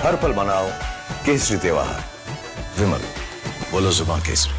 हर पल मनाओ केसरी त्योहार। विमल, बोलो जुबान Kesari.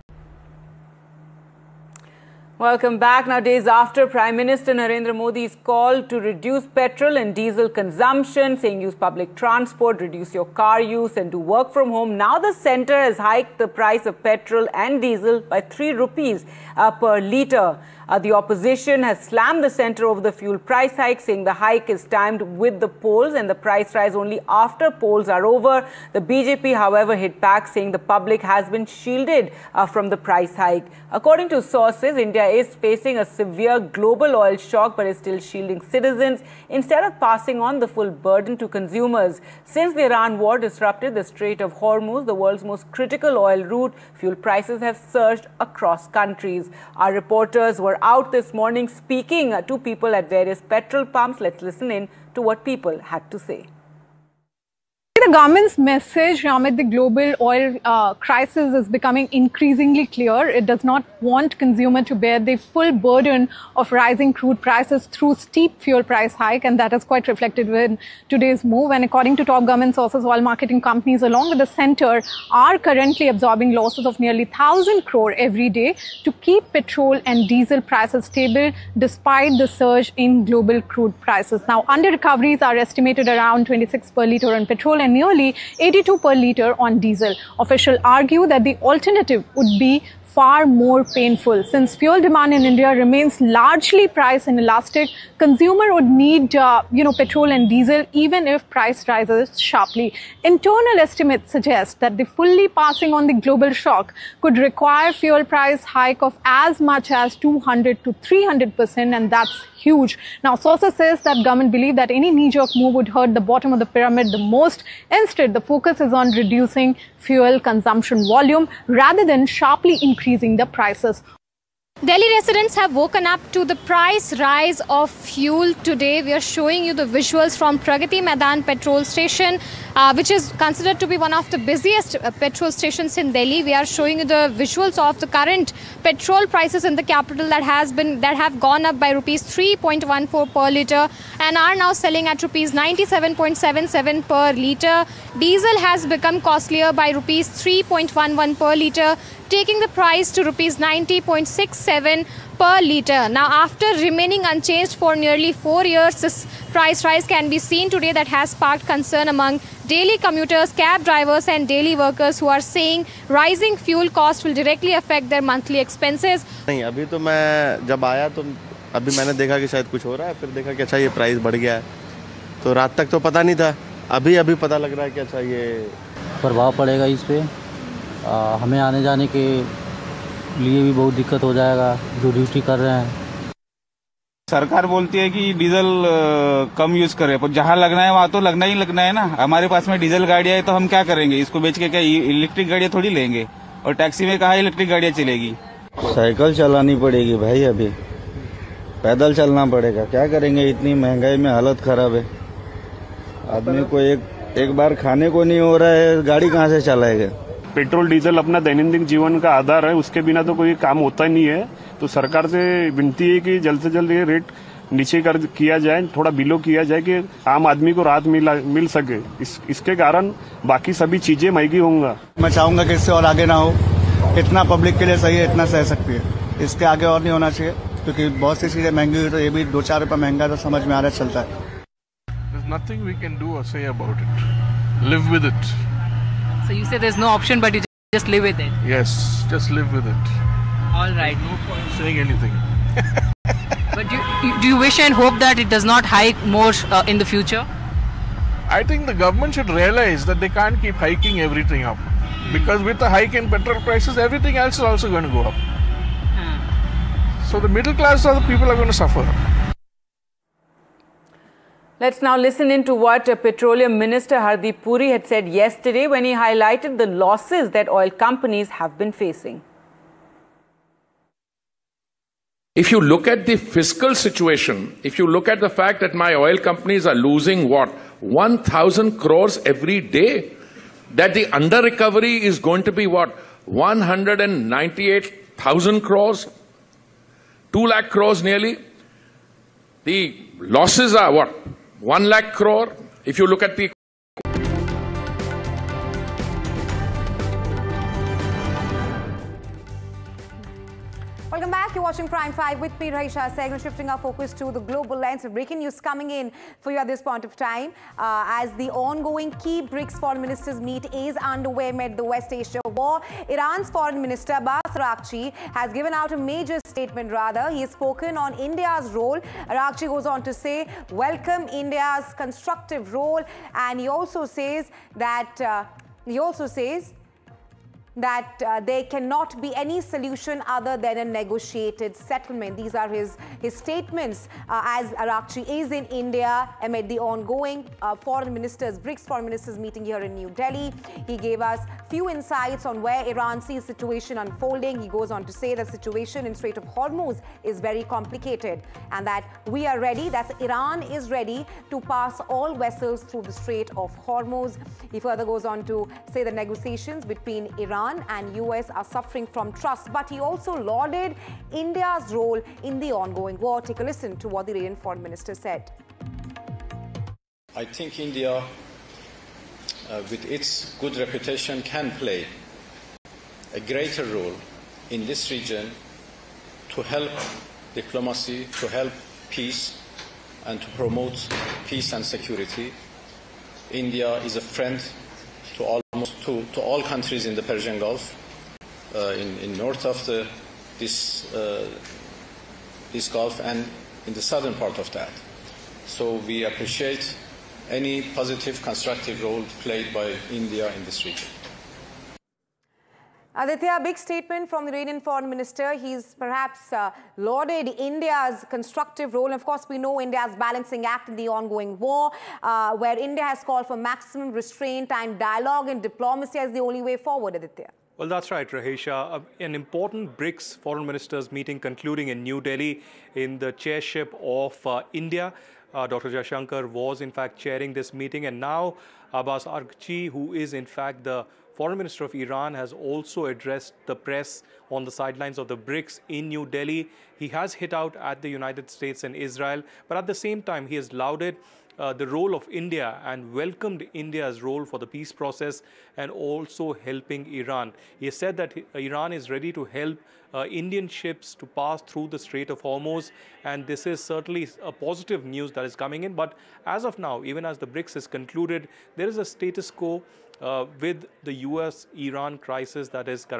Welcome back. Now, days after Prime Minister Narendra Modi's call to reduce petrol and diesel consumption, saying use public transport, reduce your car use and do work from home, now the centre has hiked the price of petrol and diesel by 3 rupees per litre. The opposition has slammed the centre over the fuel price hike, saying the hike is timed with the polls and the price rise only after polls are over. The BJP, however, hit back, saying the public has been shielded from the price hike. According to sources, India is facing a severe global oil shock but is still shielding citizens instead of passing on the full burden to consumers. Since the Iran war disrupted the Strait of Hormuz, the world's most critical oil route, fuel prices have surged across countries. Our reporters were out this morning speaking to people at various petrol pumps. Let's listen in to what people had to say. The government's message amid the global oil crisis is becoming increasingly clear. It does not want consumer to bear the full burden of rising crude prices through steep fuel price hike, and that is quite reflected in today's move. And according to top government sources, oil marketing companies along with the centre are currently absorbing losses of nearly 1,000 crore every day to keep petrol and diesel prices stable despite the surge in global crude prices. Now, under recoveries are estimated around 26 per litre on petrol and nearly 82 per litre on diesel. Officials argue that the alternative would be far more painful. Since fuel demand in India remains largely price inelastic, consumer would need, petrol and diesel even if price rises sharply. Internal estimates suggest that the fully passing on the global shock could require fuel price hike of as much as 200 to 300%, and that's huge. Now, sources says that government believe that any knee-jerk move would hurt the bottom of the pyramid the most. Instead, the focus is on reducing fuel consumption volume rather than sharply increasing the prices. Delhi residents have woken up to the price rise of fuel today. We are showing you the visuals from Pragati Maidan petrol station, which is considered to be one of the busiest petrol stations in Delhi. We are showing you the visuals of the current petrol prices in the capital that have gone up by rupees 3.14 per litre and are now selling at rupees 97.77 per litre. Diesel has become costlier by rupees 3.11 per litre, taking the price to rupees 90.67 per litre. Now, after remaining unchanged for nearly 4 years, this price rise can be seen today that has sparked concern among daily commuters, cab drivers and daily workers who are saying rising fuel costs will directly affect their monthly expenses. नहीं, अभी तो मैं जब आया तो अभी मैंने देखा कि शायद कुछ हो रहा है, फिर देखा कि अच्छा ये प्राइस बढ़ गया है, तो रात तक तो पता नहीं था, अभी पता लग रहा है कि अच्छा ये प्रभाव पड़ेगा इस पे। हमें आने जाने के लिए भी बहुत दिक्कत हो जाएगा जो ड्यूटी कर रहे हैं। सरकार बोलती है कि डीजल कम यूज करें, पर जहाँ लगना है वहाँ तो लगना ही लगना है ना। हमारे पास में डीजल गाड़ियाँ है तो हम क्या करेंगे, इसको बेच के क्या इलेक्ट्रिक गाड़ियाँ थोड़ी लेंगे, और टैक्सी में कहाँ इलेक्ट्रिक गाड़ियाँ चलेगी। साइकिल चलानी पड़ेगी भाई, अभी पैदल चलना पड़ेगा, क्या करेंगे, इतनी महंगाई में हालत खराब है। आदमी को एक बार खाने को नहीं हो रहा है, गाड़ी कहाँ से चलाएगा। पेट्रोल डीजल अपना दैनंदिन जीवन का आधार है, उसके बिना तो कोई काम होता नहीं है। तो सरकार से विनती है कि जल्द से जल्द ये रेट नीचे किया जाए, थोड़ा बिलो किया जाए कि आम आदमी को राहत मिल सके। इसके कारण बाकी सभी चीजें महंगी होंगी। मैं चाहूंगा कि इससे और आगे ना हो, इतना पब्लिक के लिए सही है, इतना सह सकती है, इसके आगे और नहीं होना चाहिए, क्योंकि बहुत सी चीजें महंगी हुई तो ये भी 2-4 रुपए महंगा तो समझ में आ रहा चलता है। There's nothing we can do or say about it. Live with it. So you say there's no option, but you just live with it. Yes, just live with it. All right. No point saying anything. But do you wish and hope that it does not hike more in the future? I think the government should realize that they can't keep hiking everything up, because with the hike in petrol prices, everything else is also going to go up. So the middle class are the people are going to suffer. Let's now listen in to what Petroleum Minister Hardeep Puri had said yesterday when he highlighted the losses that oil companies have been facing. If you look at the fiscal situation, if you look at the fact that my oil companies are losing what, 1,000 crores every day, that the under recovery is going to be what, 198,000 crores, 2 lakh crores nearly. The losses are what, 1 lakh crore. If you look at the watching Prime 5 with me, Rahisha Sehgal, shifting our focus to the global lens. Breaking news coming in for you at this point of time as the ongoing key BRICS foreign ministers meet is underway amid the West Asia war. Iran's foreign minister Abbas Araghchi has given out a major statement. Rather, he has spoken on India's role. Araghchi goes on to say, welcome India's constructive role, and he also says that there cannot be any solution other than a negotiated settlement. These are his statements as Araghchi is in India amid the ongoing BRICS foreign ministers meeting here in New Delhi. He gave us few insights on where Iran sees the situation unfolding. He goes on to say the situation in Strait of Hormuz is very complicated and that we are ready, that Iran is ready to pass all vessels through the Strait of Hormuz. He further goes on to say the negotiations between Iran and US are suffering from trust, but he also lauded India's role in the ongoing war. Take a listen to what the Iranian foreign minister said. I think India, with its good reputation, can play a greater role in this region to help diplomacy, to help peace, and to promote peace and security. India is a friend to all countries in the Persian Gulf, in north of this Gulf and in the southern part of that. So we appreciate any positive, constructive role played by India in this region. Aditya, a big statement from the Iranian foreign minister. He's perhaps lauded India's constructive role. And of course, we know India's balancing act in the ongoing war, where India has called for maximum restraint and dialogue and diplomacy as the only way forward, Aditya. Well, that's right, Rahisha. An important BRICS foreign ministers meeting concluding in New Delhi in the chairship of India. Dr. Jaishankar was in fact chairing this meeting, and now Abbas Araghchi, who is in fact the Foreign Minister of Iran, has also addressed the press on the sidelines of the BRICS in New Delhi. He has hit out at the United States and Israel, but at the same time he has lauded the role of India and welcomed India's role for the peace process and also helping Iran. He has said that Iran is ready to help Indian ships to pass through the Strait of Hormuz, and this is certainly a positive news that is coming in. But as of now, even as the BRICS is concluded, there is a status quo with the US-Iran crisis that is currently